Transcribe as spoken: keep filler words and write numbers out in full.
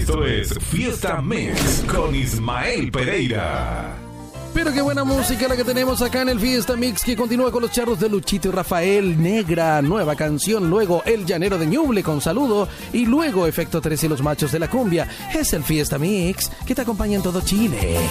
Esto es Fiesta Mix con Ismael Pereira. Pero qué buena música la que tenemos acá en el Fiesta Mix, que continúa con los charros de Luchito y Rafael, Negra, nueva canción, luego El Llanero de Ñuble con Saludo y luego Efecto tres y los Machos de la Cumbia. Es el Fiesta Mix que te acompaña en todo Chile.